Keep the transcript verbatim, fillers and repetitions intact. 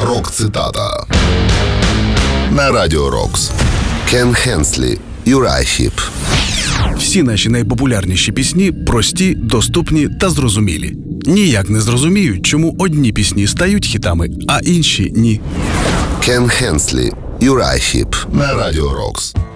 Рок-цитата на Радіо Рокс. Кен Хенслі, Uriah Heep. Всі наші найпопулярніші пісні прості, доступні та зрозумілі. Ніяк не зрозуміють, чому одні пісні стають хітами, а інші – ні. Кен Хенслі, Uriah Heep на Радіо Рокс.